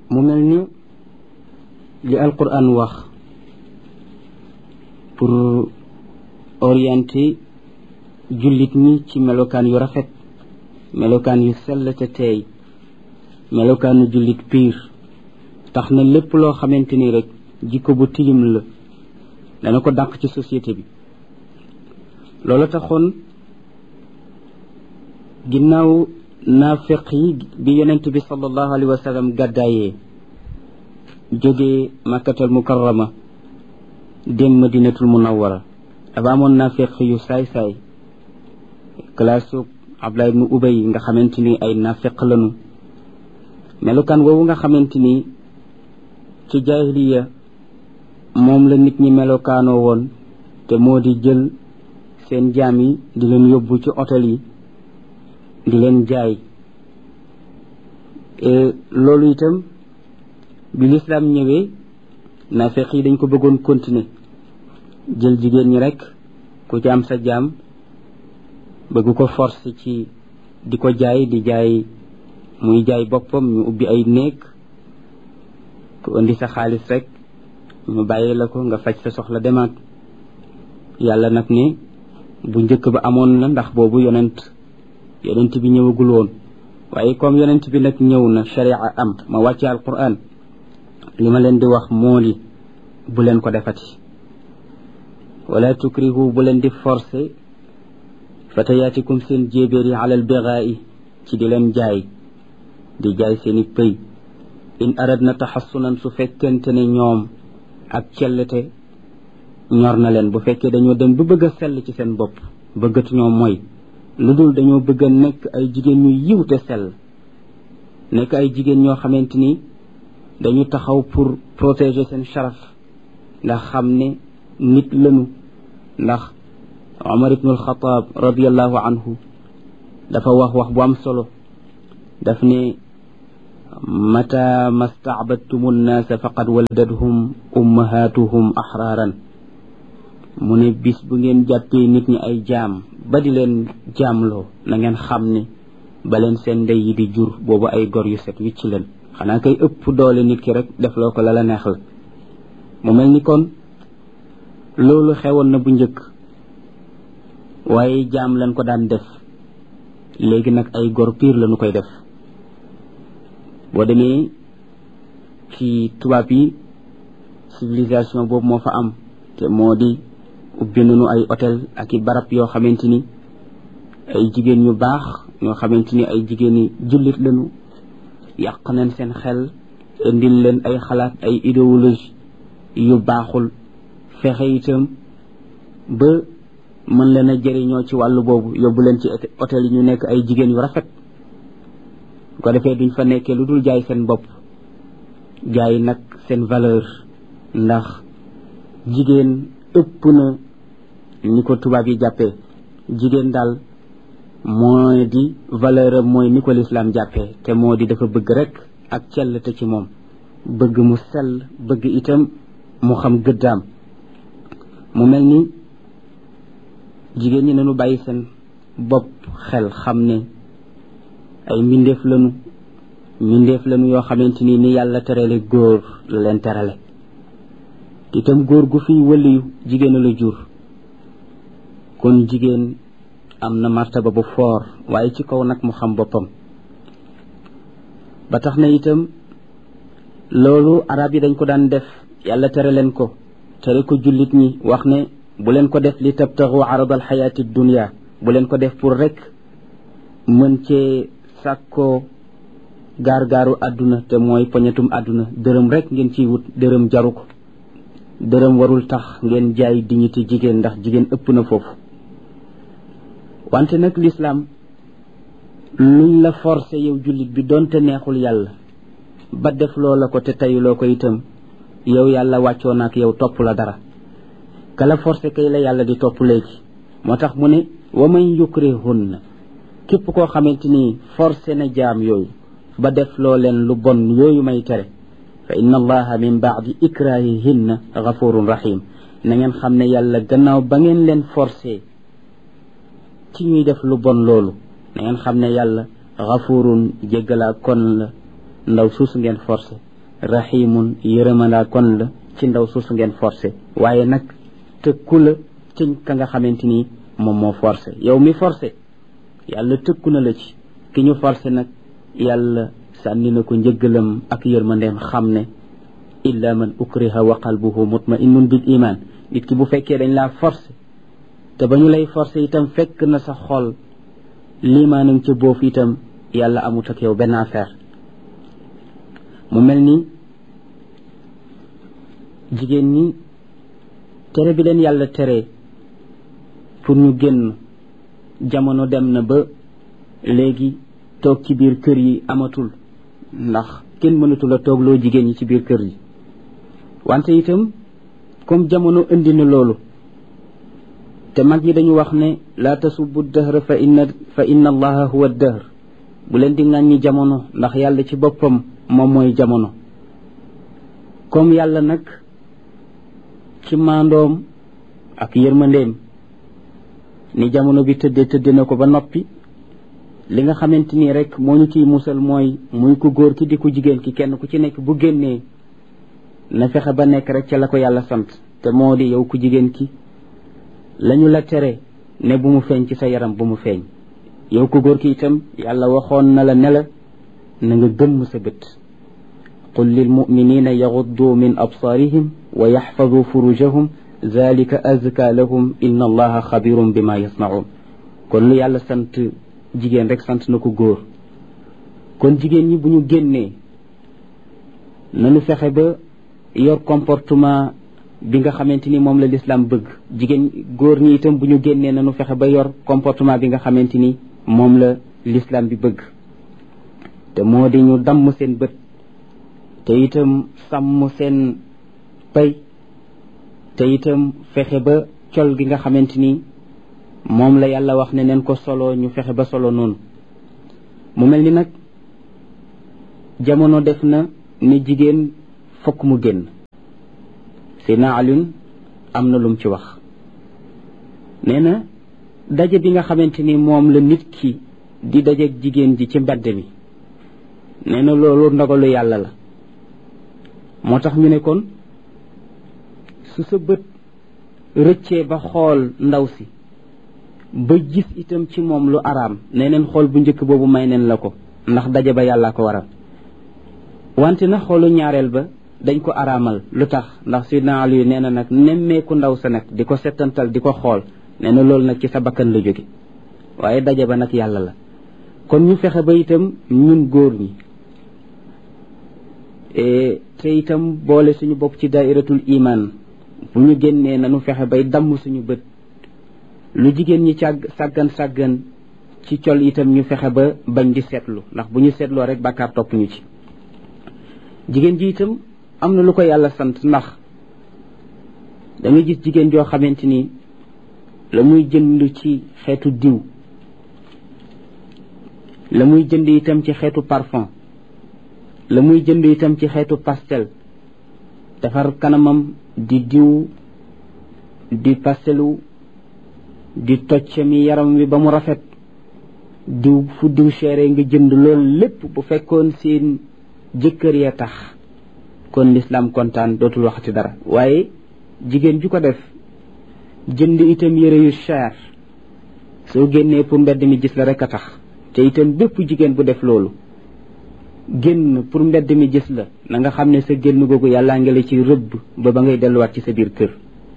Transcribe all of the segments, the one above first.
mu mel ni li alquran wax pour orienter jullit ñi ci melokaan yu rafet, melokaan yu sell te teey, melokaanu jullit piir, tax na lépp loo xamante ni rek jikko bu tilim la dana ko dàq ci société bi. loolu taxoon ginnaaw naafiq yi bi yonent bi sallallahu alayhi wa sallam gàddaayee jógee makkatal mukarrama dem madinatul munawwara dafa amoon naafiq yu saay-saay classe Abdullah ibnu Ubay nga xamante ni ay naafiq lañu. melukaan woowu nga xamante ni ci jaahiliya moom la nit ñi melokaanoo woon te moo di jël seen jaam yi di leen yóbbu ci hôtel yi di leen jaay. loolu itam bi lislaam ñëwee naafeq yi dañ ko bëggoon continuer, jël jigéen ñi rek ku ci am sa jaam bëgg ko force ci di ko jaay, di jaay muy jaay boppam. ñu ubbi ay néeg ku indi sa xaalis rek ñu bàyyi la ko nga faj sa soxla demaat. yàlla nag ne bu njëkk ba amoon na, ndax boobu yonent bi ñëwagul woon, waaye comme yonent bi nag ñëw na, sharia am, ma wàcce alquran, li ma leen di wax moo di bu leen ko defati. wala tukrihu, bu leen di forcer fatayaatikum seen jéebéer yi alal bigaa'i ci di leen jaay, di jaay seeni pëy. in aradna taxassunan, su fekkente ne ñoom ak cellete ñor na leen, bu fekkee dañoo dem ba bëgg a sell ci seen bopp, bëggatu ñoo mooy, lu dul dañoo bëgg a nekk ay jigéen ñu yiw te sell, nekk ay jigéen ñoo xamante ni dañu taxaw pour protéger seen sharaf, ndax xam ne nit lañu. ndax Omar ibn al-Khattab radiyallahu anhu dafa wax bu am solo, daf ne mata masta'badtumu nnaasa faqad waladathum ummahatuhum ahraaran. mu ne bis bu ngeen jàppee nit ñi ay jaam ba di leen jaamloo, na ngeen xam ne ba leen seen ndey yi di jur boobu ay gor yu set wicc leen. xanaa kay ëpp doole nit ki rek def loo ko la neex la. mu mel ni kon loolu xewoon na bu njëkk, waaye jaam lañ ko daan def. léegi nag ay gor piir lañu koy def. boo demee ci tubaab yi, civilisation boobu moo fa am, te moo di ubbi nañu ay hôtel ak i barab yoo xamante ni ay jigéen ñu baax ñoo xamante ni ay jigéen yi jullit lañu, yàq nañ seen xel, indil leen ay xalaat, ay idéologie yu baaxul, fexe itam ba mën leen a jëriñoo ci wàllu boobu, yóbbu leen ci hôtel yi ñu nekk ay jigéen yu rafet. bu ko defee duñ fa nekkee lu dul jaay seen bopp, jaay nag seen valeur, ndax jigéen ëpp na ni ko tubaab yi jàppee. jigéen daal mooy di valeur am mooy ni ko lislaam jàppee, te moo di dafa bëgg rek ak cellte ci moom, bëgg mu sell, bëgg itam mu xam gëddaam. mu mel ni jigéen ñi nañu bàyyi seen bopp xel, xam ne ay mbindeef lañu yoo xamante ni yàlla terale góor la leen terale. itam góor gu fi wëliyu jigéen la jur, kon jigéen am na martaba bu foor, waaye ci kaw nag mu xam boppam. ba tax na itam loolu arab yi dañ ko daan def, yàlla tere leen ko, tere ko jullit ñi, wax ne bu leen ko def li tabtaxu aradal xayaati dunia, bu leen ko def pour rek mën cee sàkkoo gaar-gaaru àdduna, te mooy poñetum àdduna. dërëm rek ngeen ciy wut, dërëm jaru ko. dërëm warul tax ngeen jaay dignité jigéen, ndax jigéen ëpp na foofu. wante nag lislaam luñ la forcé yow jullit bi doonte neexul yàlla ba def loola ko te tayuloo ko itam, yow yàlla wàccoo na ak yow, topp la dara. kala forcé kay la yàlla di topp léegi. moo tax mu ne wa man yukrihunna, képp koo xamante ni forcé na jaam yooyu ba def loo leen lu bon yooyu may tere, fa inna allaha min baadi ikrahihinna gafurun rahim. na ngeen xam ne yàlla gannaaw ba ngeen leen forcé ci ñuy def lu bon loolu, na ngeen xam ne yàlla gafurun jéggalaa kon la ndaw suusu ngeen forcé rahimun yërëmandaa kon la ci ndaw suusu ngeen forcé waaye nag tëkku la ci ka nga xamante ni moom moo forcé yow mi forcé yàlla tëkku na la ci ki ñu forcé nag yàlla sànni na ko njëggalam ak yërmandeem xam ne illa man ukriha wa qalbuhu mutma'innun bil iman nit ki bu fekkee dañ laa forcé te ba ñu lay forcé itam fekk na sa xol liimaanam ca boofu itam yàlla amut ak yow benn affaire mu mel ni jigéen ñi tere bi leen yàlla tere pour ñu génn jamono dem na ba léegi toog ci biir kër yi amatul ndax kenn mënatul a toog loo jigéen ñi ci biir kër yi wante itam comme jamono indi na loolu te mag ñi dañu wax ne laa tasubbu dahra fa inna allaha huwa dahr bu leen di ŋàññi jamono ndax yàlla ci boppam moom mooy jamono comme yàlla nag ci maandoom ak yërmandeem ni jamono bi tëdde na ko ba noppi li nga xamante ni rek moo ñu ciy musal mooy muy ku góor ki di ku jigéen ki kenn ku ci nekk bu génnee na fexe ba nekk rek ca la ko yàlla sant te moo di yow ku jigéen ki lañu la tere ne bu mu feeñ ci sa yaram bu mu feeñ yow ku góor ki itam yàlla waxoon na la ne la na nga gëmm sa bët qul lil muminina yaghuddu min absarihim wa yaxfadu furujahum zalika azka lahum inna allaha xabirun bima yasnaun kon lu yàlla sant jigéen rek sant na ko góor kon jigéen ñi bu ñu génnee nañu fexe ba yor comportement bi nga xamante ni moom la lislaam bëgg jigéen góor ñi itam bu ñu génnee nañu fexe ba yor comportement bi nga xamante ni moom la lislaam bi bëgg te moo di ñu damm seen bët te itam sàmm seen pay te itam fexe ba col gi nga xamante ni moom la yàlla wax ne neen ko solo ñu fexe ba solo noonu mu mel ni nag jamono def na ne jigéen fokk mu génn Seydina Alioune am na lum ci wax nee na daje bi nga xamante ni moom la nit ki di dajeeg jigéen ji ci mbedd mi nee na loolu ndogalu yàlla la moo tax ñu ne kon su sa bët rëccee ba xool ndaw si ba gis itam ci moom lu araam nee neen xool bu njëkk boobu may neen la ko ndax daje ba yàlla ko waral wante na xoolu ñaareel ba dañ ko araamal lu tax ndax Sidna Ali nee na nag nemmeeku ndaw sa nag di ko settantal di ko xool nee na loolu nag ci sa bakkan la jóge waaye daje ba nag yàlla la kon ñu fexe ba itam ñun góor ñi te itam boole suñu bopp ci dairatul iman bu ñu génnee nañu fexe bay damm suñu bët lu jigéen ñi sàggan ci col itam ñu fexe ba bañ di seetlu ndax bu ñu seetloo rek bàkkaar topp ñu ci jigéen ji itam am na lu ko yàlla sant ndax da nga gis jigéen joo xamante ni la muy jënd ci xeetu diw la muy jënd itam ci xeetu parfum la muy jënd itam ci xeetu pastel defar kanamam di diw di pastelu di tocc mi yaram wi ba mu rafet diw fu diw seere nga jënd loolu lépp bu fekkoon seen jëkkër ya tax kon l'islam kontaan dootul waxati dara waaye jigéen ju ko def jënd itam yére yu cher soo génnee pour mbedd mi gis la rek a tax te itam bépp jigéen bu def loolu génn pour mbedd mi gis la na nga xam ne sa génn googu yàllaa ngi la ci rëbb ba ngay delluwaat ci sa biir kër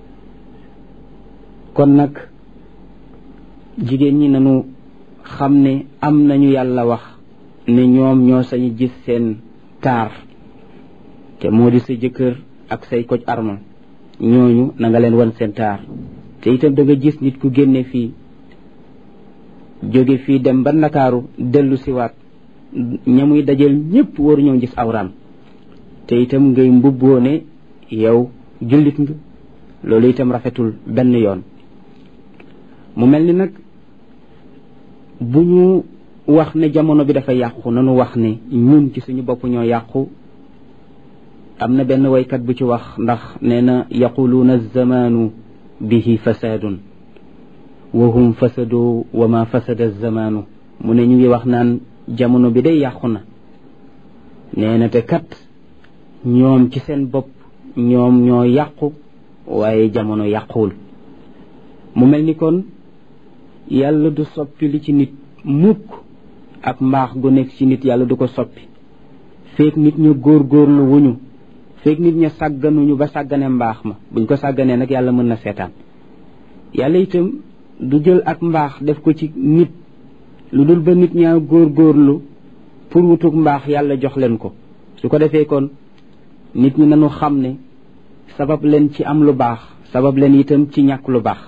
kon nag jigéen ñi nañu xam ne am nañu yàlla wax ne ñoom ñoo sañu gis seen taar te moo di sa jëkkër ak say koj arma ñooñu na nga leen wan seen taar te itam da nga gis nit ku génne fii jóge fii dem ba Ndakaaru dellu siwaat ña muy dajeel ñëpp waru ñoo gis awraam te itam ngay mbubboo ne yow jullit nga loolu itam rafetul benn yoon mu mel ni nag bu ñu wax ne jamono bi dafa yàqu nanu wax ne ñun ci suñu bopp ñoo yàqu am na benn waykat bu ci wax ndax nee na yaquluuna alzamaanu bihi fasaadun wa hum fasadu wa ma fasada alzamaanu mu ne ñu ngi wax naan jamono bi day yàqu na nee na te kat ñoom ci seen bopp ñoom ñoo yàqu waaye jamono yàquwul. mu mel ni kon yàlla du soppi li ci nit mukk, ak mbaax gu nekk ci nit yàlla du ko soppi feek nit ñu góorgóorlu wuñu, feek nit ña sàgganuñu ba sàggane mbaax ma. buñ ko sàgganee nag yàlla mën na seetaan. yàlla itam du jël ak mbaax def ko ci nit lu dul ba nit ñaa góorgóorlu pour wutug mbaax yàlla jox leen ko. su ko defee kon nit ñi nañu xam ne sabab leen ci am lu baax, sabab leen itam ci ñàkk lu baax.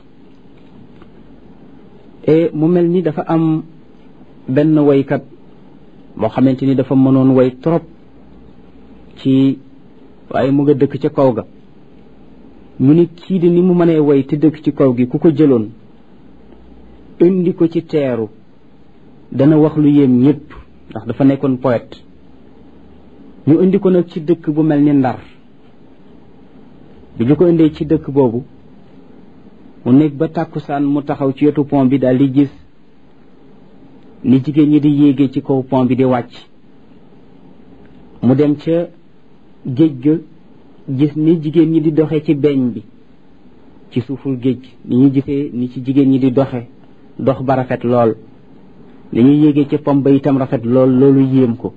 mu mel ni dafa am benn waykat boo xamante ni dafa mënoon way trop ci, waaye mu nga dëkk ca kaw ga. ñu ni kii di ni mu mënee way te dëkk ci kaw gi ku ko jëloon indi ko ci teeru dana wax lu yéem ñëpp, ndax dafa nekkoon poète. ñu indi ko nag ci dëkk bu mel ni Ndar. bi ñu ko indee ci dëkk boobu mu nekk ba tàkkusaan mu taxaw ci wetu pont bi daal di gis ni jigéen ñi di yéegee ci kaw pont bi di wàcc. mu dem ca géej ga gis ni jigéen ñi di doxe ci beeñ bi ci suuful géej, ni ñu gisee ni ci jigéen ñi di doxe dox ba rafet lool, ni ñuy yéegee ci pont ba itam rafet lool, loolu yéem ko.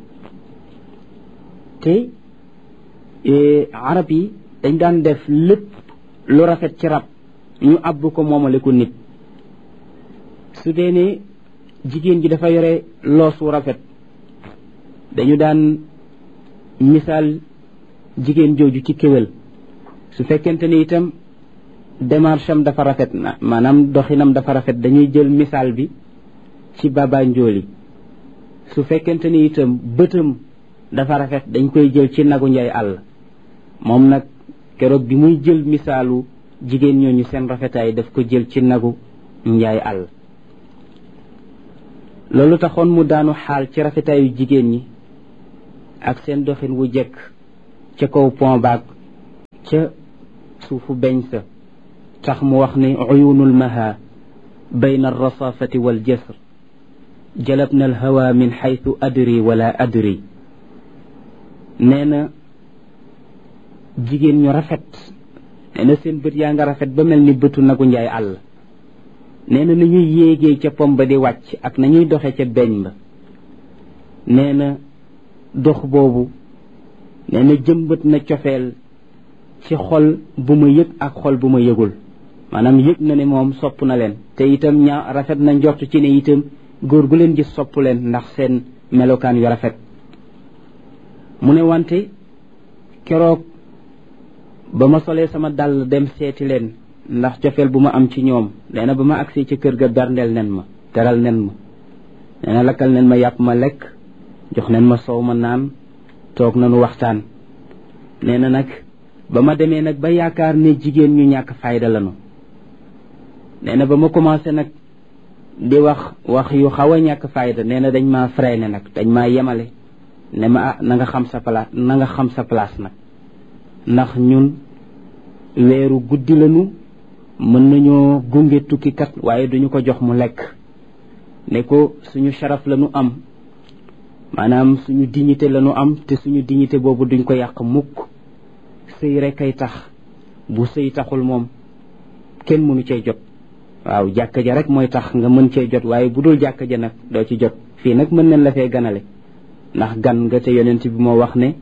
te arab yi dañ daan def lépp lu rafet ci rab ñu àbb ko moomale ko nit. su dee ne jigéen ji dafa yore loos wu rafet dañu daan misaal jigéen jooju ci kéwél. su fekkente ni itam démarche am dafa rafet na maanaam doxinam dafa rafet dañuy jël misaal bi ci baba njooli. su fekkente ni itam bëtam dafa rafet dañ koy jël ci nagu njaay àll. moom nag keroog bi muy jël misaalu jigéen ñooñu seen rafetaay daf ko jël ci nagu njaay àll. loolu taxoon mu daanu xaal ci rafetaayu jigéen ñi ak seen doxin wu jekk ca kaw pont baag ca suufu beñ sa. tax mu wax ne uyunul maha bayna alrasafati waljasr jalabna alhawa min xaytu adri wala adri. nee na jigéen ñu rafet, nee na seen bët yaa nga rafet ba mel ni bëtu nagu njaay àll. nee na ñuy yéegee ca pom ba di wàcc ak nañuy doxe ca beñ ba. nee na dox boobu nee na jëmbët na cofeel ci xol bu ma yëg ak xol bu ma yëgul. maanaam yëg na ne moom sopp na leen, te itam ñaa rafet na njort ci ne itam góor gu leen gis sopp leen ndax seen melokaan yu rafet. mu ne wante keroog ba ma solee sama dàll dem seeti leen ndax cofeel bu ma am ci ñoom, nee na ba ma agsee ci kër ga berndeel nen ma, teral nen ma. nee na lakkal nen ma yàpp ma lekk, jox nen ma soow ma naan, toog nanu waxtaan. nee na nag ba ma demee nag ba yaakaar ne jigéen ñu ñàkk fayda lanu, nee na ba ma commencé nag di wax yu xaw a ñàkk fayda, nee na dañ maa freiné nag, dañ maa yemale ne ma na nga xam sa place, na nga xam sa place nag, ndax ñun weeru guddi lanu, mën nañoo gunge tukkikat waaye duñu ko jox mu lekk. ne ko suñu sharaf lanu am, maanaam suñu dignité lanu am, te suñu dignité boobu duñ ko yàq mukk. sëy rek kay tax, bu sëy taxul moom kenn mënu cee jot. waaw jàkka ja rek mooy tax nga mën cee jot, waaye bu dul jàkka ja nag doo ci jot. fii nag mën nañ la fee ganale ndax gan nga, te yonent bi moo wax ne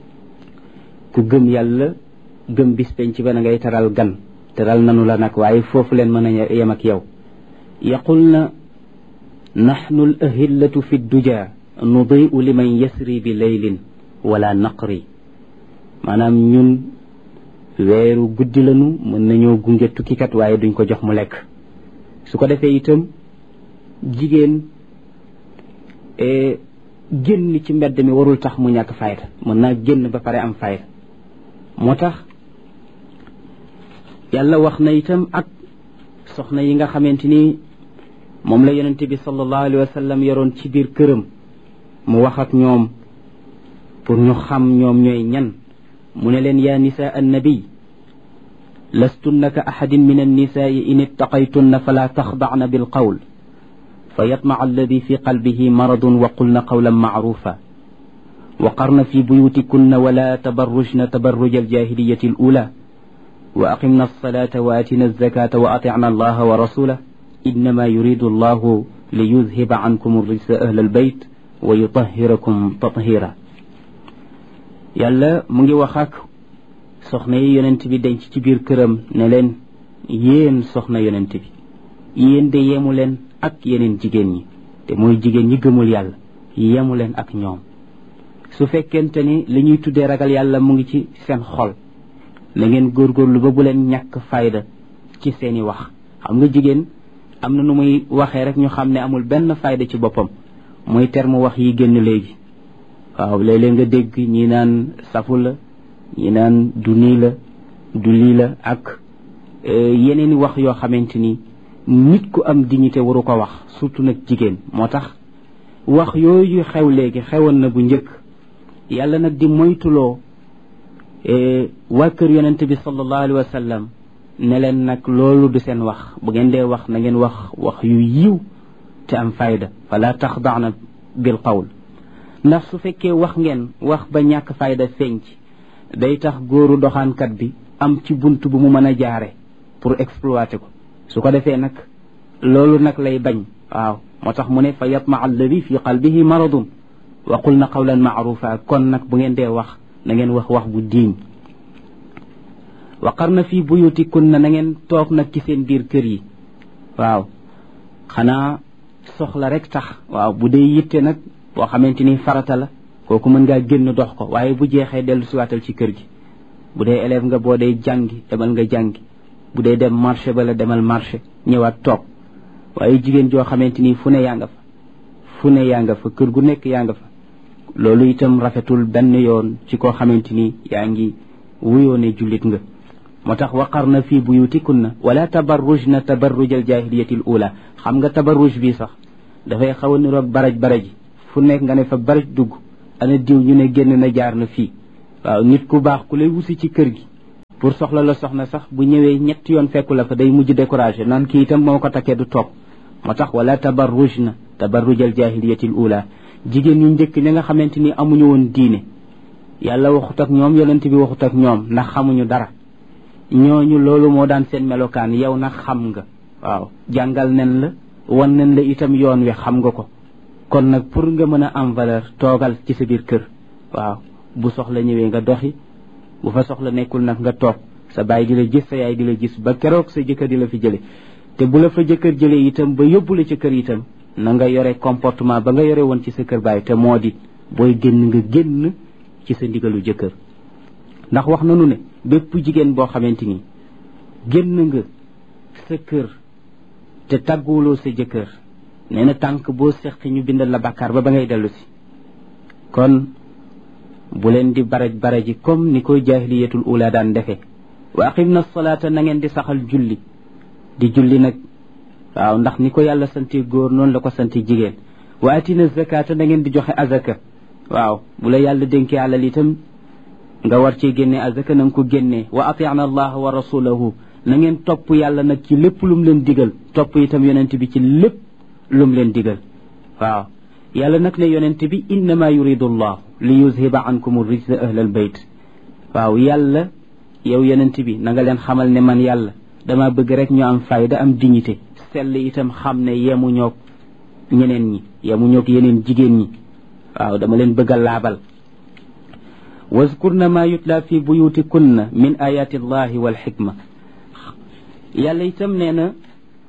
ku gëm yàlla gëm bis penc ba na ngay teral gan. teral nanu la nag, waaye foofu leen mën a yem ak yow. yaqulna naxnu al ahillatu fi duja nudiu liman yasri bi laylin wala naqri. maanaam ñun weeru guddi lanu, mën nañoo gunge tukkikat waaye duñ ko jox mu lekk. su ko defee itam jigéen génn ci mbedd mi warul tax mu ñàkk fayda, mën naa génn ba pare am fayda. moo tax yàlla wax na itam ak soxna yi nga xamante ni moom la yonente bi sallallahu alayhi wa sallam yoroon ci biir këram, mu wax ak ñoom pour ñu xam ñoom ñooy ñan. mu ne leen yaa nisaa annabiy lastunna ka ahadin min annisaai in ittaqaytunna fala taxdacna bilqawl fa yatmaca alladi fi qalbihi maradun wa qulna qawlan macrufa وقرن في بيوتكن ولا تبرجن تبرج الجاهلية الأولى وأقمنا الصلاة وآتنا الزكاة وأطعنا الله ورسوله إنما يريد الله ليذهب عنكم الرجس أهل البيت ويطهركم تطهيرا yàlla mu ngi wax ak soxna yi yonent bi denc ci biir këram ne leen yéen soxna yonent bi yéen de yemu leen ak yeneen jigéen ñi te mooy jigéen ñi gëmul yàlla yemu leen ak ñoom su fekkente ni li ñuy tuddee ragal yàlla mu ngi ci seen xol na ngeen góorgóorlu ba bu leen ñàkk fayda ci seeni wax xam nga jigéen am na nu muy waxee rek ñu xam ne amul benn fayda ci boppam mooy terme wax yi génn léegi waaw léeg-léeg nga dégg ñi naan safu la ñi naan du nii la du lii la ak yeneen i wax yoo xamante ni nit ku am dignité waru ko wax surtout nag jigéen moo tax wax yooyu xew léegi xewoon na bu njëkk yàlla nag di moytuloo waa kër yonente bi sallallahu alayhi wa sallam ne leen nag loolu du seen wax bu ngeen dee wax na ngeen wax yu yiw te am fayda fala taxdaana bil qawl ndax su fekkee wax ngeen wax ba ñàkk fayda feeñ ci day tax góoru doxaankat bi am ci bunt bu mu mën a jaare pour exploiter ko su ko defee nag loolu nag lay bañ waaw moo tax mu ne fa yatma alladi fi qalbihi maradun wa qulna qawlan maarufa kon nag bu ngeen dee wax na ngeen wax bu diiñ waqarna fi buyutikunna na ngeen toog nag ci seen biir kër yi waaw xanaa soxla rek tax waaw bu dee yitte nag boo xamante ni farata la kooku mën ngaa génn dox ko waaye bu jeexee dellu siwaatal ci kër gi bu dee élève nga boo dee jàngi demal nga jàngi bu dee dem marché ba la demal marché ñëwaat toog waaye jigéen joo xamante ni fu ne yaa nga fa kër gu nekk yaa nga fa loolu itam rafetul benn yoon ci koo xamante ni yaa ngi wuyoo ne jullit nga moo tax waqarna fi buyutikunna wala tabarrujna tabarrujal jahiliyatil ula xam nga tabarruj bi sax dafay xaw a niroog baraj fu nekk nga ne fa baraj dugg ana diw ñu ne génn na jaar na fii waaw nit ku baax ku lay wusi ci kër gi pour soxla la soxna sax bu ñëwee ñetti yoon fekku la fa day mujj découragé naan kii itam moo ko takkee du toog moo tax wala tabarrujna tabarrujal jahiliyatil ula jigéen ñu njëkk ña nga xamante ni amuñu woon diine yàlla waxut ak ñoom yonent bi waxut ak ñoom ndax xamuñu dara ñooñu loolu moo daan seen melokaan yow nag xam nga waaw jàngal nen la wan nen la itam yoon wi xam nga ko kon nag pour nga mën a am valeur toogal ci sa biir kër waaw bu soxla ñëwee nga doxi bu fa soxla nekkul nag nga toog sa baay di la gis sa yaay di la gis ba keroog sa jëkkër di la fi jële te bu la fa jëkkër jëlee itam ba yóbbu la ca kër itam na nga yore comportement ba nga yore woon ci sa kër baay te moo di booy génn nga génn ci sa ndigalu jëkkër ndax wax nanu ne bépp jigéen boo xamante ni génn nga sa kër te tàgguwuloo sa jëkkër nee na tànk boo seqi ñu bindal la bàkkaar ba ngay dellu si kon bu leen di baraji comme ni ko jaahiliyatul ula daan defee wa aqimna salaata na ngeen di saxal julli di julli nag waaw ndax ni ko yàlla santi góor noonu la ko santi jigéen wa atina zakata na ngeen di joxe azaka waaw bu la yàlla dénkee alal itam nga war cee génne azaka na nga ko génnee wa atiana allaha wa rasulahu na ngeen topp yàlla nag ci lépp lu mu leen digal topp itam yonent bi ci lépp lu mu leen digal waaw yàlla nag ne yonent bi innama yuridu allah li yuzhiba ankum rijsa ahlal bayt waaw yàlla yow yonent bi na nga leen xamal ne man yàlla dama bëgg rek ñu am fayda am dignité sell itam xam ne yemu ñoog ñeneen ñi yemu ñoog yeneen jigéen ñi waaw dama leen bëgg a laabal wazkurna ma yutla fi buyutikunna min ayati allahi wal xikma yàlla itam nee na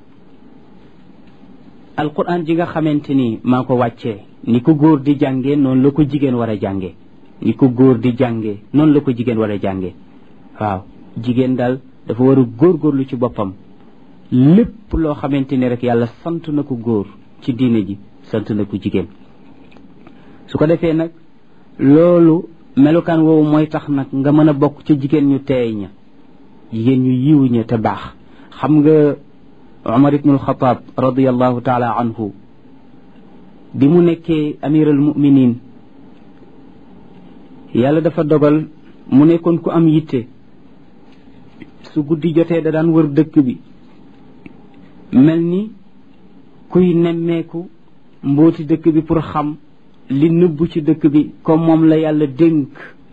alquran ji nga xamante ni maa ko wàccee ni ko góor di jàngee noonu la ko jigéen war a jàngee ni ko góor di jàngee noonu la ko jigéen war a jàngee waaw jigéen daal dafa war a góorgóorlu ci boppam lépp loo xamante ni rek yàlla sant na ko góor ci diine ji sant na ko jigéen su ko defee nag loolu melokaan woowu mooy tax nag nga mën a bokk ci jigéen ñu teey ña jigéen ñu yiw ña te baax xam nga Umar ibn al-Khattab radiyallahu taala anhu bi mu nekkee amir al muminin yàlla dafa dogal mu nekkoon ku am yitte su guddi jotee da daan wër dëkk bi mel ni kuy nemmeeku mbooti dëkk bi pour xam li nëbbu ci dëkk bi comme moom la yàlla dénk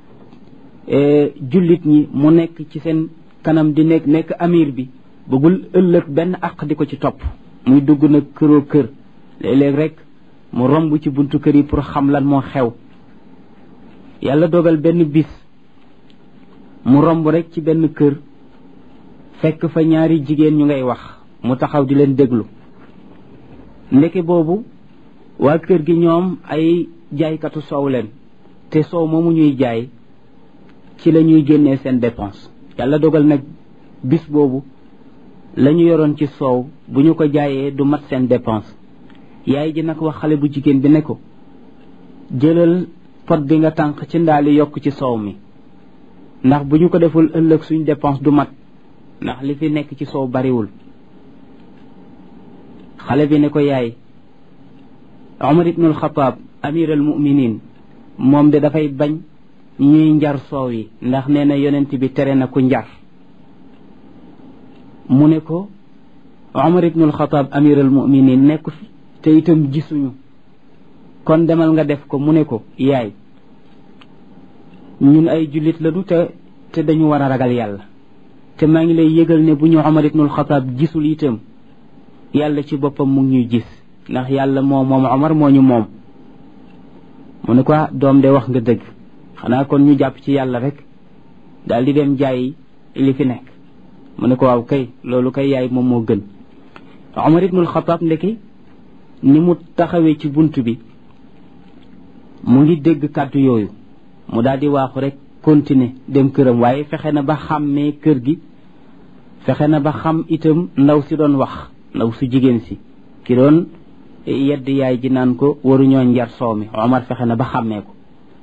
jullit ñi mu nekk ci seen kanam di nekk amir bi bëggul ëllëg benn àq di ko ci topp muy dugg nag këroo kër léeg-léeg rek mu romb ci buntu kër yi pour xam lan moo xew yàlla dogal benn bis mu romb rek ci benn kër fekk fa ñaari jigéen ñu ngay wax mu taxaw di leen déglu ndeke boobu waa kër gi ñoom ay jaaykatu soow leen te soow moomu ñuy jaay ci la ñuy génnee seen dépense yàlla dogal nag bis boobu la ñu yoroon ci soow bu ñu ko jaayee du mat seen dépense yaay ji nag wax xale bu jigéen bi ne ko jëlal pot bi nga tànq ci ndaali yokk ci soow mi ndax bu ñu ko deful ëllëg suñ dépense du mat ndax li fi nekk ci soow bariwul xale bi ne ko yaay Omar ibnul Xataab amir al muminin moom de dafay bañ ñuy njar soow yi ndax nee na yonent bi tere na ku njar mu ne ko Omar ibnul Xataab amir al muminin nekku fi te itam gisuñu kon demal nga def ko mu ne ko yaay ñun ay jullit lañu te dañu war a ragal yàlla te maa ngi lay yëgal ne bu ñu Omar ibnul Xataab gisul itam yàlla ci boppam mu ngi ñuy gis ndax yàlla moom Omar moo ñu moom mu ne ko doom de wax nga dëgg xanaa kon ñu jàpp ci yàlla rek daal di dem jaay li fi nekk mu ne ko waaw kay loolu kay yaay moom moo gën Omar ibnul Xataab ndeki ni mu taxawee ci bunt bi mu ngi dégg kàddu yooyu mu daal di waaxu rek continuer dem këram waaye fexe na ba xàmmee kër gi fexe na ba xam itam ndaw si doon wax ndaw su jigéen si ki doon yedd yaay ji naan ko waruñoo njar soow mi Omar fexe na ba xàmmee ko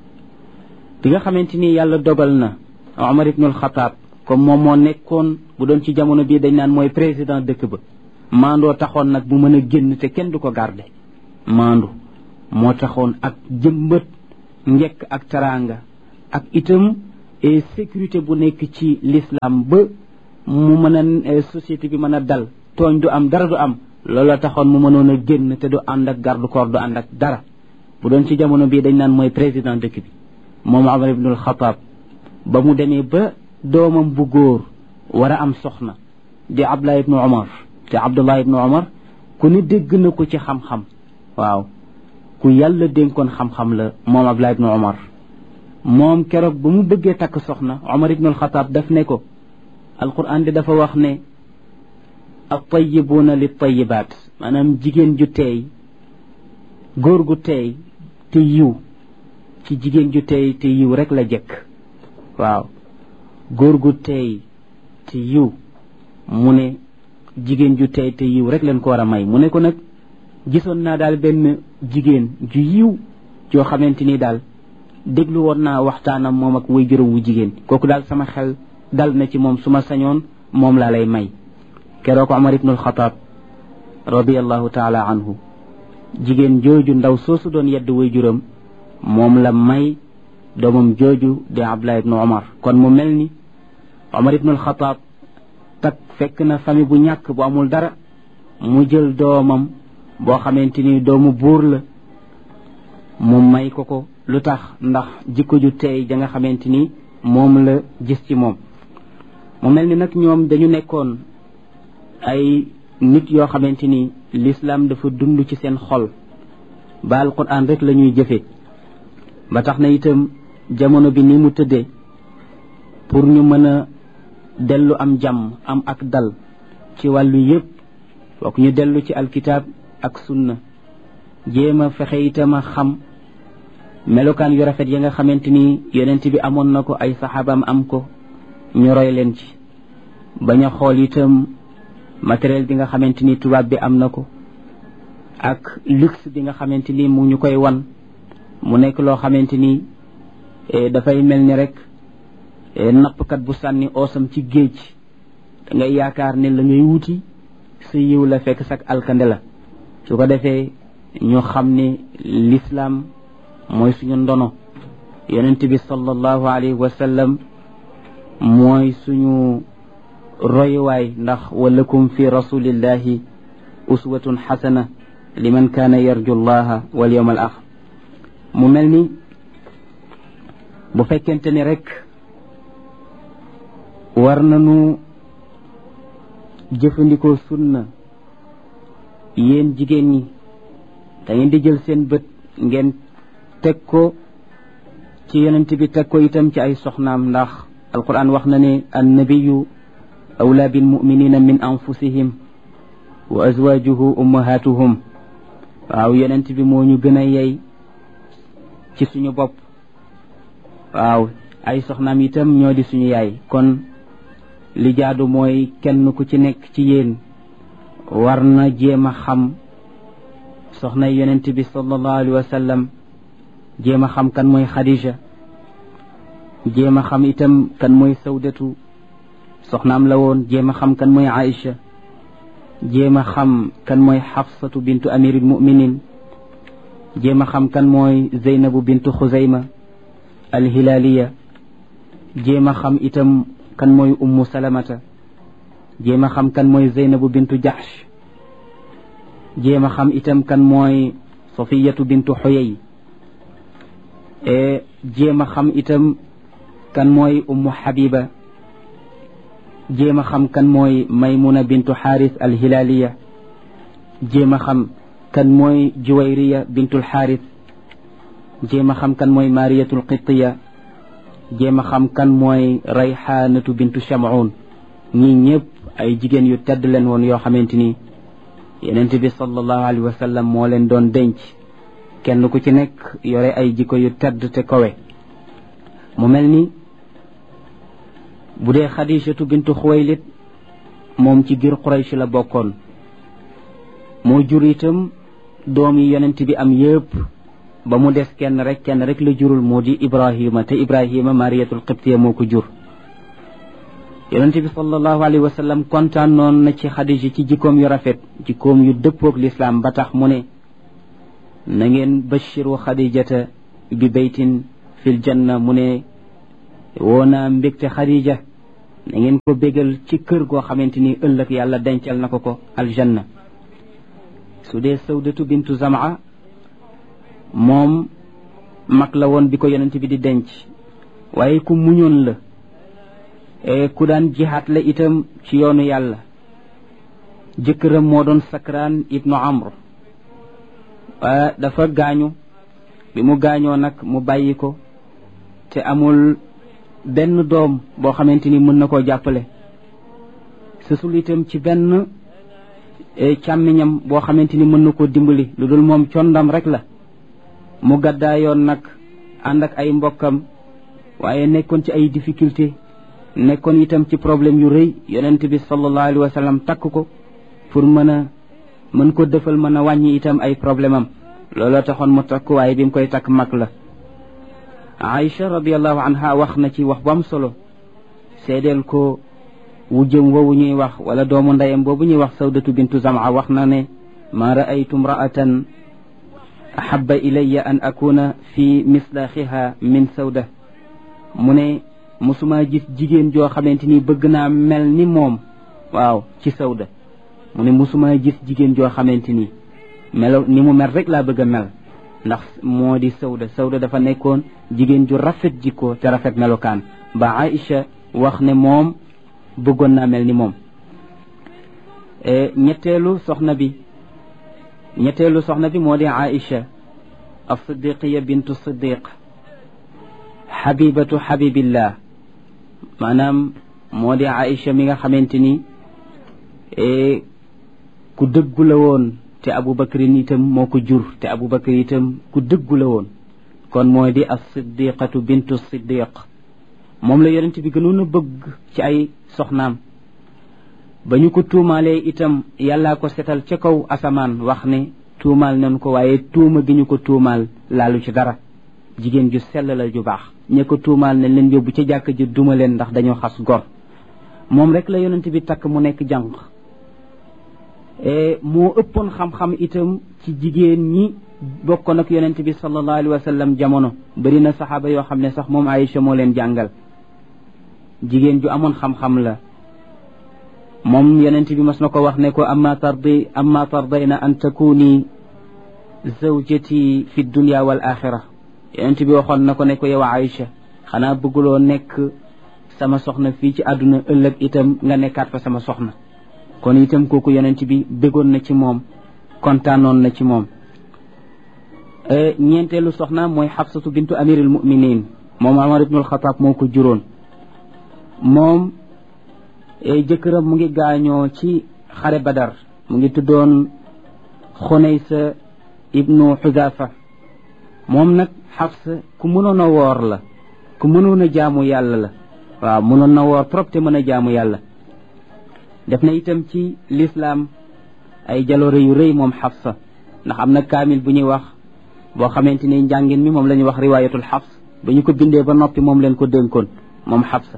bi nga xamante ni yàlla dogal na Omar ibnul Xataab comme moom moo nekkoon bu doon ci jamono bii dañ naan mooy président dëkk ba maandoo taxoon nag bu mën a génn te kenn du ko garde maandu moo taxoon ak jëmbët njekk ak teraanga ak itam sécurité bu nekk ci l'islam ba mu mën a société bi mën a dal tooñ du am dara du am loola taxoon mu mënoon a génn te du ànd ak garde corps du ànd ak dara bu doon ci jamono bii dañ naan mooy président dëkk bi moom Omar ibnul Xataab ba mu demee ba doomam bu góor war a am soxna di Abdullah ibnu Omar te Abdullah ibnu Omar ku ne dégg na ko ci xam-xam waaw ku yàlla dénkoon xam-xam la moom Abdullah ibnu Omar moom keroog ba mu bëggee takk soxna Omar ibnul Xataab daf ne ko alquran di dafa wax ne at-tayyibuuna lit-tayyibaat maanaam jigéen ju teey góor gu teey te yiw ci jigéen ju teey te yiw rek la jekk waaw góor gu teey te yiw mu ne jigéen ju teey te yiw rek leen ko war a may mu ne ko nag gisoon naa daal benn jigéen ju yiw joo xamante ni daal déglu woon naa waxtaanam moom ak way juróom wu jigéen kooku daal sama xel dal na ci moom su ma sañoon moom laa lay may keroog Omar ibnul Xataab radiallahu taala anhu jigéen jooju ndaw soosu doon yedd way juróom moom la may doomam jooju di Abdullah ibnu Omar kon mu mel ni Omar ibnul Xataab tak fekk na famille bu ñàkk bu amul dara mu jël doomam boo xamante ni doomu buur la mu may ko lu tax ndax jikko ju teey ja nga xamante ni moom la gis ci moom mu mel ni nag ñoom dañu nekkoon ay nit yoo xamante ni l'islam dafa dund ci seen xol ba alquran rek la ñuy jëfe ba tax na itam jamono bi ni mu tëddee pour ñu mën a dellu am jàmm am ak dal ci wàllu yépp foog ñu dellu ci alkitab ak sunna jéem a fexe itam a xam melokaan yu rafet ya nga xamante ni yonent bi amoon na ko ay saxaabaam am ko ñu roy leen ci bañ a xool itam matériel bi nga xamante ni tubaab bi am na ko ak luxe bi nga xamante ni mu ñu koy wan mu nekk loo xamante ni dafay mel ni rek nappkat bu sànni oosam ci géej da ngay yaakaar ne la ngay wuti sa yiw la fekk sak alkande la su ko defee ñu xam ne l'islam mooy suñu ndono yonent bi sallallahu alayhi wa sallam mooy suñu royuwaay ndax walakum fi rasulillahi uswatun xasana liman kaana yarju llaha wal yawm al axir mu mel ni bu fekkente ni rek war nañu jëfandikoo sunna yéen jigéen ñi da ngeen di jël seen bët ngeen teg ko ci yonent bi teg ko itam ci ay soxnaam ndax alquran wax na ne annabiyu awla bil muminina min anfusihim wa azwajuhu ummahatuhum waaw yonent bi moo ñu gën a yey ci suñu bopp waaw ay soxnaam itam ñoo di suñu yaay kon li jaadu mooy kenn ku ci nekk ci yéen war na jéem a xam soxna yonent bi sallallahu alayhi wa sallam jéem a xam kan mooy Khadija jéem a xam itam kan mooy Sawdatu soxnaam la woon jéem a xam kan mooy Aïcha jéem a xam kan mooy Xafsatu bintu amiril muminin jéem a xam kan mooy Zeynabu bintu Xuzayma alhilaaliya jéem a xam itam kan mooy Ummu Salamata jéem a xam kan mooy Zeynabu bintu Jahsh jéem a xam itam kan mooy Safiyatu bintu Xuyay jéem a xam itam kan mooy Ummu Habiba jéem a xam kan mooy Maymuna bintu Xaaris alhilaaliya jéem a xam kan mooy Juwayriya bintul Xaaris jéem a xam kan mooy Mariyatul Qibtiya jéem a xam kan mooy Rayxaanatu bintu Shamuun ñii ñëpp ay jigéen yu tedd leen woon yoo xamante ni Yonent bi sallallahu alayhi wa sallam moo leen doon denc kenn ku ci nekk yore ay jikko yu tedd te kowe mu mel ni bu dee Xadijatu bintu Xuwaylid moom ci giir Quraysh la bokkoon moo jur itam doom yi Yonent bi am yëpp ba mu des kenn rek la jurul moo di Ibrahima te Ibrahima Mariyatul Qibtiya moo ko jur Yonent bi sallallahu alayhi wa sallam kontaan noon na ci Xadija ci jikkoom yu rafet jikkoom yu dëppoog lislaam ba tax mu ne na ngeen bashiru Xadijata bi baytin fil janna mu ne woonaa mbégte Xadija na ngeen ko bégal ci kër goo xamante ni ëllëg yàlla dencal na ko aljanna su dee Sawdatu bintu Zamaa moom mag la woon bi ko Yonent bi di denc waaye ku muñoon la ku daan jihaat la itam ci yoonu yàlla jëkkëram moo doon Sakraan ibnu Amr dafa gaañu bi mu gaañoo nag mu bàyyi ko te amul benn doom boo xamante ni mën na koo jàppale sësul itam ci benn càmmiñam boo xamante ni mën na koo dimbali lu dul moom condam rek la mu gàddaayoon nag ànd ak ay mbokkam waaye nekkoon ci ay difficulté nekkoon itam ci problème yu rëy Yonent bi sallallahu alayhi wa sallam takk ko pour mën ko defal mën a wàññi itam ay problème am looloo taxoon mu takk waaye bi mu koy takk mag la Aïcha radiallahu anha wax na ci wax bu am solo seedeel ko wujjëm woowu ñuy wax wala doomu ndeyam boobu ñuy wax Sawdatu bintu Zamaa wax na ne ma ra'aytu imra'atan ahabba ilayya an akuna fi mislaxiha min Sawda mu ne musuma gis jigéen joo xamante ni bëgg naa mel ni moom waaw ci Sawda mu ne musuma gis jigéen joo xamante ni melo ni mu mel rek laa bëgg a mel ndax moo di Sawda dafa nekkoon jigéen ju rafet jikko te rafet melokaan ba Aïcha wax ne moom bëggoon naa mel ni moom ñetteelu soxna bi moo di Aïcha as-Siddiqiya bintu Siddiq xabibatu xabibillah maanaam moo di Aïcha mi nga xamante ni ku dëggu la woon te Abubakrin itam moo ko jur te Abubakar itam ku dëggu la woon kon mooy di as-Siddiqatu bintu Siddiq moom la Yonent bi gënoon a bëgg ci ay soxnaam ba ñu ko tuumaalee itam yàllaa ko setal ca kaw asamaan wax ne tuumaal nañ ko waaye tuuma gi ñu ko tuumaal laalu ci dara jigéen ju sell la ju baax ña ko tuumaal nañ leen yóbbu ca jàkk ji duma leen ndax dañoo xas gor moom rek la Yonent bi takk mu nekk jànq moo ëppoon xam-xam itam ci jigéen ñi bokkoon ak Yonent bi sallallahu alayhi wa sallam jamono bari na saxaaba yoo xam ne sax moom Aïcha moo leen jàngal jigéen ju amoon xam-xam la moom Yonent bi mas na ko wax ne ko amma tardayna an takuni zawjati fi dunya wal axira yonent bi waxoon na ko ne ko yow Aïcha xanaa bëgguloo nekk sama soxna fii ci àdduna ëllëg itam nga nekkaat fa sama soxna kon itam kooku yonent bi bëggoon na ci moom kontaanoon na ci moom ñeenteelu soxna mooy Xafsatu bintu amiril muminin moom Umar ibnul Xataab moo ko juróon moom jëkkëram mu ngi gaañoo ci xare Badar mu ngi tuddoon Xunaysa ibnu Xudaafa moom nag Xafsa ku mënoon a woor la ku mënoon a jaamu yàlla la waaw mënoon na woor trop te mën a jaamu yàlla def na itam ci lislaam ay jaloore yu rëy moom Xafsa ndax am na kaamil bu ñuy wax boo xamante ni njàngin mi moom la ñuy wax riwaayatul Xafs ba ñu ko bindee ba noppi moom leen ko dénkoon moom Xafsa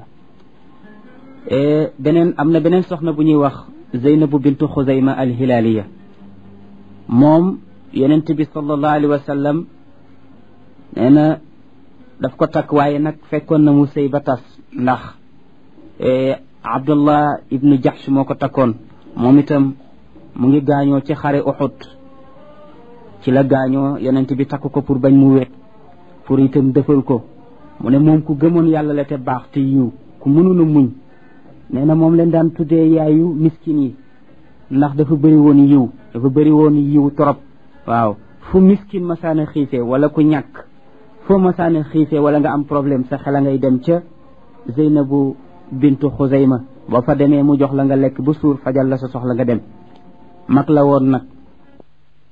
am na beneen soxna bu ñuy wax Zeynabu bintu Xuzayma al-Hilaaliya moom yonent bi sallallahu alayhi wa sallam nee na daf ko takk waaye nag fekkoon na mu sëy ba tas ndax Abdullah ibnu Jahsh moo ko takkoon moom itam mu ngi gaañoo ci xare Uhud ci la gaañoo yonent bi takk ko pour bañ mu wet pour itam defal ko mu ne moom ku gëmoon yàlla la te baax te yiw ku mënoon a muñ nee na moom leen daan tuddee yaayu miskin yi ndax dafa bëri woon yiw trop waaw fu miskin masaana xiifee wala ku ñàkk foo masaana xiifee wala nga am problème sa xel ngay dem ca Zeynabu bintu Xuzayma boo fa demee mu jox la nga lekk bu suur fajal la sa soxla nga dem mag la woon nag